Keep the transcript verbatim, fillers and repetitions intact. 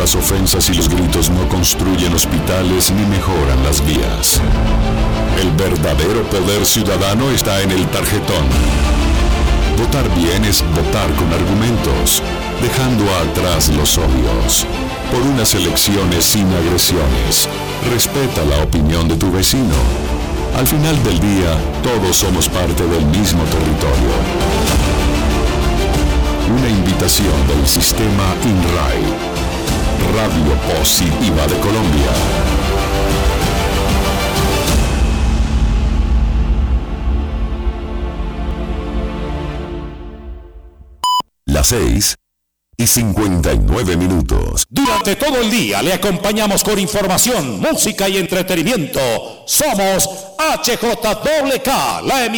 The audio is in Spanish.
las ofensas y los gritos no construyen hospitales ni mejoran las vías. El verdadero poder ciudadano está en el tarjetón. Votar bien es votar con argumentos, dejando atrás los odios. Por unas elecciones sin agresiones. Respeta la opinión de tu vecino. Al final del día, todos somos parte del mismo territorio. Una invitación del sistema INRAI. Radio Positiva de Colombia. Las seis y cincuenta y nueve minutos. Durante todo el día le acompañamos con información, música y entretenimiento. Somos H J W K, la